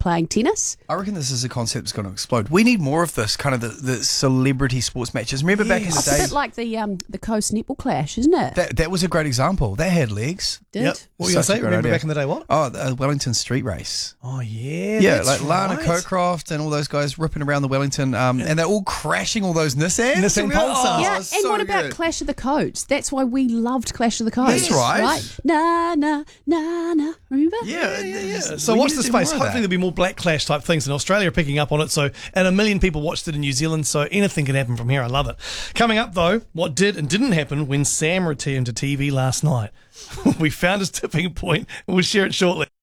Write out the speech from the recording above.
playing tennis. I reckon this is a concept that's going to explode. We need more of this, kind of the celebrity sports matches. Remember back in the It's day? a bit like the Coast Netball Clash, isn't it? That was a great example. That had legs. Did. Yep. What were you going to Such a say? great Remember idea. back in the day what? Oh, the Wellington street race. Oh, yeah. Yeah, that's like Lana right. Cockcroft and all those guys ripping around the Wellington, and they're all crashing all those Nissans. Nissan Pulsars. Yeah, and so what about good. Clash of the Coats? That's why we loved Clash of the Coats. That's right. Na, na, na, na. Remember? Yeah. So we watch need this to do more space. of Hopefully that. there'll be more Black Clash type things in Australia are picking up on it. So, and 1 million people watched it in New Zealand. So anything can happen from here. I love it. Coming up though, what did and didn't happen when Sam returned to TV last night. We found his tipping point and we'll share it shortly.